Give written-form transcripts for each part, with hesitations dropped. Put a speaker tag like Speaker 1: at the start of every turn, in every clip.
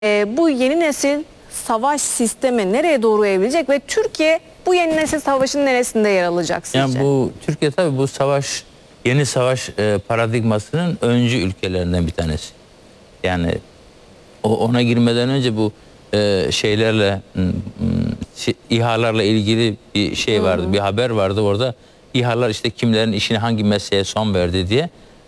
Speaker 1: Bu yeni nesil savaş sistemi nereye doğru evrilecek ve Türkiye bu yeni nesil savaşın neresinde yer alacak sizce?
Speaker 2: Yani bu Türkiye tabii bu savaş, yeni savaş paradigmasının öncü ülkelerinden bir tanesi. Yani ona girmeden önce bu şeylerle İHA'larla ilgili bir şey vardı, bir haber vardı orada. İHA'lar işte kimlerin işini hangi mesleğe son verdi diye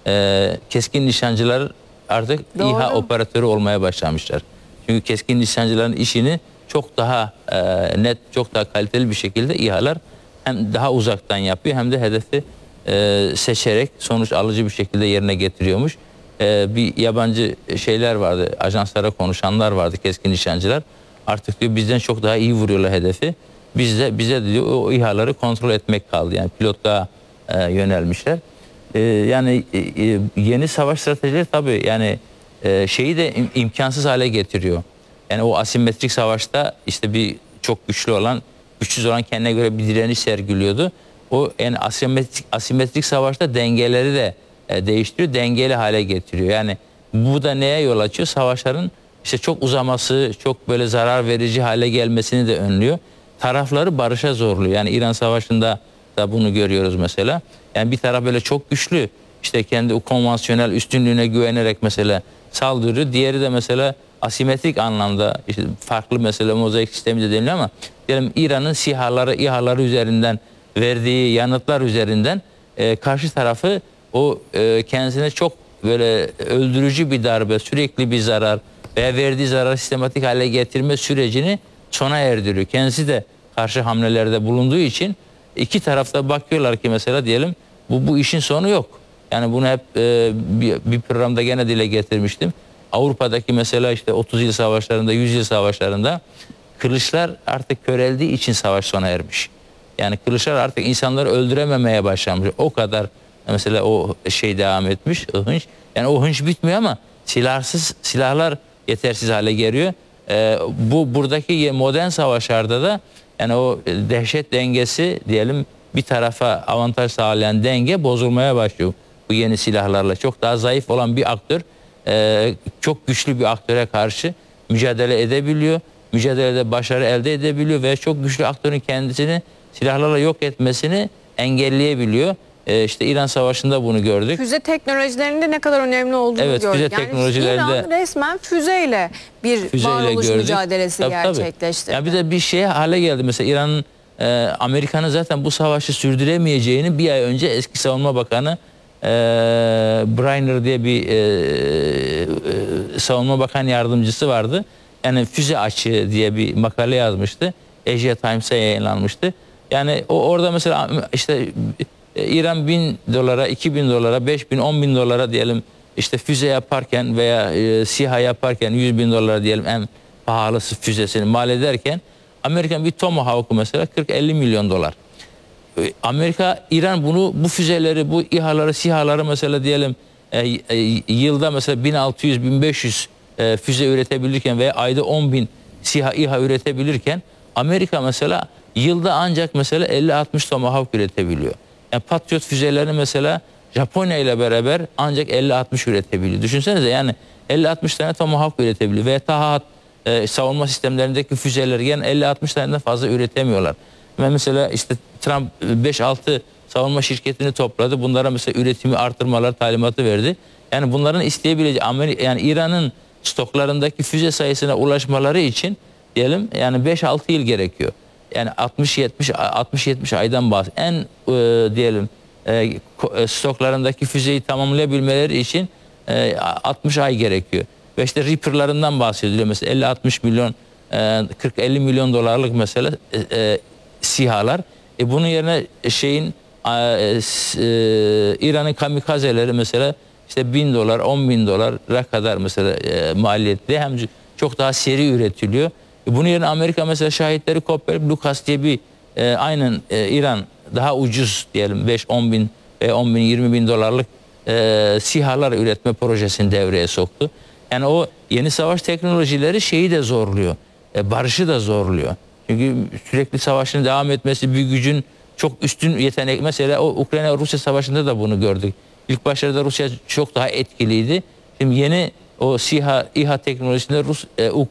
Speaker 2: keskin nişancılar artık
Speaker 1: Doğru.
Speaker 2: İHA operatörü olmaya başlamışlar. Çünkü keskin nişancıların işini çok daha net, çok daha kaliteli bir şekilde İHA'lar hem daha uzaktan yapıyor hem de hedefi seçerek sonuç alıcı bir şekilde yerine getiriyormuş. Bir yabancı şeyler vardı, ajanslara konuşanlar vardı, keskin nişancılar. Artık diyor bizden çok daha iyi vuruyorlar hedefi. Bize diyor o İHA'ları kontrol etmek kaldı. Yani pilotluğa yönelmişler. Yani yeni savaş stratejileri tabii yani şeyi de imkansız hale getiriyor. Yani o asimetrik savaşta işte bir çok güçsüz olan kendine göre bir direniş sergiliyordu. O yani asimetrik savaşta dengeleri de değiştiriyor, dengeli hale getiriyor. Yani bu da neye yol açıyor? Savaşların işte çok uzaması, çok böyle zarar verici hale gelmesini de önlüyor. Tarafları barışa zorluyor. Yani İran Savaşı'nda da bunu görüyoruz mesela. Yani bir taraf böyle çok güçlü, işte kendi konvansiyonel üstünlüğüne güvenerek mesela saldırıyor. Diğeri de mesela asimetrik anlamda işte farklı mesela mozaik sistemi de deniliyor ama diyelim İran'ın İHA'ları üzerinden verdiği yanıtlar üzerinden karşı tarafı o kendisine çok böyle öldürücü bir darbe, sürekli bir zarar veya verdiği zarar sistematik hale getirme sürecini sona erdiriyor. Kendisi de karşı hamlelerde bulunduğu için iki tarafta bakıyorlar ki mesela diyelim bu işin sonu yok. Yani bunu hep bir programda gene dile getirmiştim. Avrupa'daki mesela işte 30 yıl savaşlarında, 100 yıl savaşlarında kılıçlar artık köreldiği için savaş sona ermiş. Yani kılıçlar artık insanları öldürememeye başlamış. O kadar mesela o şey devam etmiş, hınç. Yani o hınç bitmiyor ama silahlar yetersiz hale geliyor. Buradaki modern savaşlarda da yani o dehşet dengesi diyelim bir tarafa avantaj sağlayan denge bozulmaya başlıyor. Bu yeni silahlarla çok daha zayıf olan bir aktör çok güçlü bir aktöre karşı mücadele edebiliyor. Mücadelede başarı elde edebiliyor ve çok güçlü aktörün kendisini silahlarla yok etmesini engelleyebiliyor. İşte İran Savaşı'nda bunu gördük.
Speaker 1: Füze teknolojilerinde ne kadar önemli olduğunu gördük.
Speaker 2: Füze teknolojilerinde
Speaker 1: İran resmen füzeyle bir varoluş mücadelesi gerçekleştirdi.
Speaker 2: Ya bir de bir şey hale geldi. Mesela İran'ın Amerika'nın zaten bu savaşı sürdüremeyeceğini bir ay önce eski Savunma Bakanı Briner diye bir Savunma Bakan Yardımcısı vardı. Yani füze açığı diye bir makale yazmıştı. Asia Times'e yayınlanmıştı. Yani orada mesela işte İran $1000, $2000, $5000, $10.000 diyelim işte füze yaparken veya SİHA yaparken $100.000 diyelim en pahalısı füzesini mal ederken Amerikan bir Tomahawk'u mesela $40-50 milyon. Amerika, İran bu füzeleri, bu İHA'ları, SİHA'ları mesela diyelim yılda mesela 1600-1500 füze üretebilirken veya ayda 10.000 SİHA, İHA üretebilirken Amerika mesela yılda ancak mesela 50-60 Tomahawk üretebiliyor. Yani Patriot füzelerini mesela Japonya ile beraber ancak 50-60 üretebiliyor. Düşünsenize yani 50-60 tane Tomahawk üretebiliyor veya THAAD savunma sistemlerindeki füzeleri yani 50-60 taneden fazla üretemiyorlar. Ve mesela işte Trump 5-6 savunma şirketini topladı. Bunlara mesela üretimi artırmalar talimatı verdi. Yani bunların isteyebileceği yani İran'ın stoklarındaki füze sayısına ulaşmaları için diyelim yani 5-6 yıl gerekiyor. Yani 60-70 aydan bahsediyoruz. Diyelim stoklarındaki füzeyi tamamlayabilmeleri için 60 ay gerekiyor. Ve işte Reaper'larından bahsediliyor. Mesela 50-60 milyon 40-50 milyon dolarlık mesela SİHA'lar. Bunun yerine İran'ın kamikazeleri mesela işte $1000, $10.000 kadar mesela maliyetli hem çok daha seri üretiliyor. Bunun yerine Amerika mesela şahitleri kopyalayıp Lucas diye bir aynen İran daha ucuz diyelim 5-10 bin ve 10 bin 20 bin dolarlık SİHA'lar üretme projesini devreye soktu. Yani o yeni savaş teknolojileri şeyi de zorluyor. Barışı da zorluyor. Çünkü sürekli savaşın devam etmesi bir gücün çok üstün yetenek. Mesela o Ukrayna-Rusya savaşında da bunu gördük. İlk başlarda Rusya çok daha etkiliydi. Şimdi yeni o İHA teknolojisinde